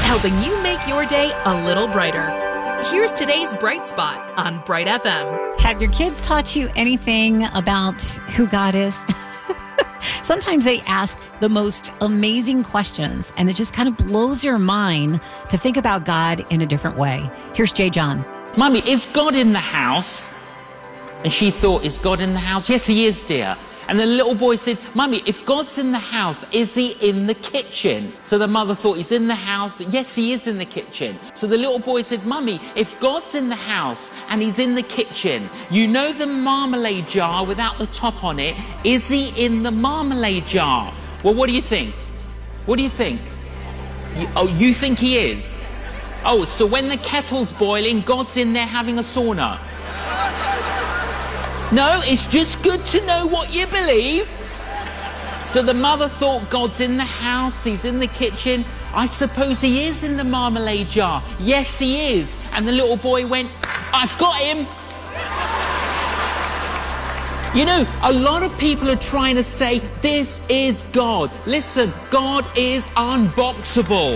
helping you make your day a little brighter. Here's today's Bright Spot on Bright FM. Have your kids taught you anything about who God is? Sometimes they ask the most amazing questions, and it just kind of blows your mind to think about God in a different way. Here's Jay John. Mummy, is God in the house? And she thought, is God in the house? Yes, he is, dear. And the little boy said, Mummy, if God's in the house, is he in the kitchen? So the mother thought, he's in the house. Yes, he is in the kitchen. So the little boy said, Mummy, if God's in the house and he's in the kitchen, you know the marmalade jar without the top on it, is he in the marmalade jar? Well, what do you think? What do you think? You think he is? Oh, so when the kettle's boiling, God's in there having a sauna. No, it's just good to know what you believe. So the mother thought, God's in the house, he's in the kitchen. I suppose he is in the marmalade jar. Yes, he is. And the little boy went, I've got him. You know, a lot of people are trying to say, this is God. Listen, God is unboxable.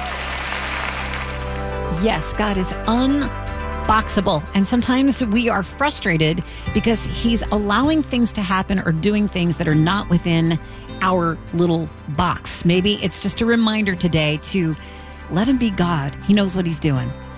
Yes, God is unboxable. And sometimes we are frustrated because he's allowing things to happen or doing things that are not within our little box. Maybe it's just a reminder today to let him be God. He knows what he's doing.